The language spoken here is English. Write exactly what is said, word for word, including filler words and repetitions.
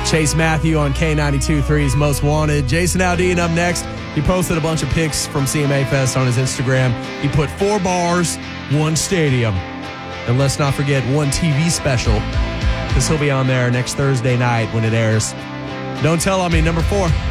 Chase Matthew on K ninety-two point three's Most Wanted. Jason Aldean up next. He posted a bunch of pics from C M A Fest on his Instagram. He put four bars, one stadium. And let's not forget one T V special, because he'll be on there next Thursday night when it airs. Don't Tell on Me, number four.